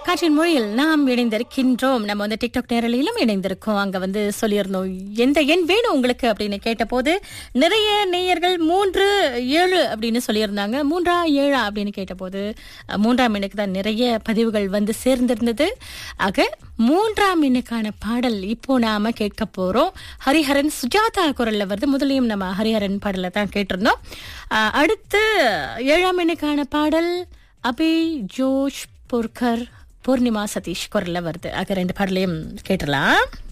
காற்றின் மொழியில் நாம் இணைந்திருக்கின்றோம். நம்ம வந்து டிக்டாக் நேரலையிலும் இணைந்திருக்கோம். அங்க வந்து சொல்லியிருந்தோம் எந்த எண் வேணும் உங்களுக்கு அப்படின்னு கேட்டபோது நிறைய நேயர்கள் 3-7 அப்படின்னு சொல்லியிருந்தாங்க. 3-7 அப்படின்னு கேட்டபோது 3ஆம் எண்ணுக்கு தான் நிறைய பதிவுகள் வந்து சேர்ந்திருந்தது. ஆக 3ஆம் எண்ணுக்கான பாடல் இப்போ நாம கேட்க போறோம். ஹரிஹரன் சுஜாதா குரல்ல வருது. முதலையும் நம்ம ஹரிஹரன் பாடலை தான் கேட்டிருந்தோம். அடுத்து 7ஆம் எண்ணுக்கான பாடல் அபி ஜோஷ் பொர்கர் பூர்ணிமா சதீஷ் குரல்ல வருது. ஆக 2 பாடலையும் கேட்டலாம்.